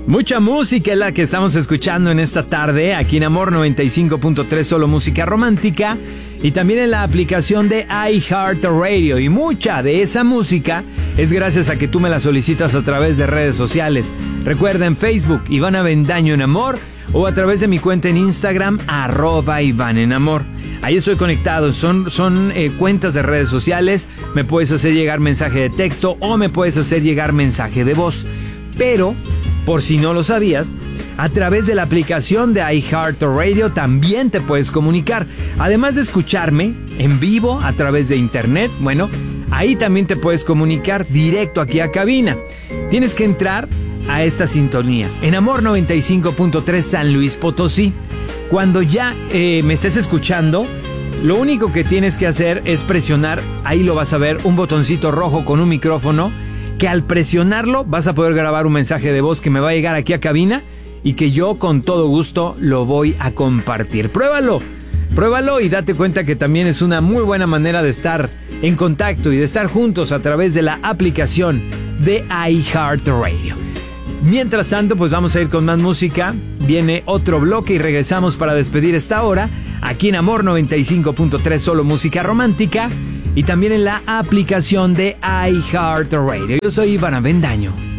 Mucha música es la que estamos escuchando en esta tarde, aquí en Amor 95.3, solo música romántica, y también en la aplicación de iHeartRadio. Y mucha de esa música es gracias a que tú me la solicitas a través de redes sociales. Recuerda, en Facebook, Iván Avendaño en Amor, o a través de mi cuenta en Instagram, @IvánEnAmor. Ahí estoy conectado, son cuentas de redes sociales. Me puedes hacer llegar mensaje de texto o me puedes hacer llegar mensaje de voz. Pero, por si no lo sabías, a través de la aplicación de iHeartRadio también te puedes comunicar. Además de escucharme en vivo a través de internet, bueno, ahí también te puedes comunicar directo aquí a cabina. Tienes que entrar a esta sintonía en Amor 95.3 San Luis Potosí. Cuando ya me estés escuchando, lo único que tienes que hacer es presionar, ahí lo vas a ver, un botoncito rojo con un micrófono, que al presionarlo vas a poder grabar un mensaje de voz que me va a llegar aquí a cabina y que yo con todo gusto lo voy a compartir. Pruébalo y date cuenta que también es una muy buena manera de estar en contacto y de estar juntos a través de la aplicación de iHeartRadio. Mientras tanto, pues vamos a ir con más música. Viene otro bloque y regresamos para despedir esta hora aquí en Amor 95.3, solo música romántica, y también en la aplicación de iHeartRadio. Yo soy Iván Avendaño.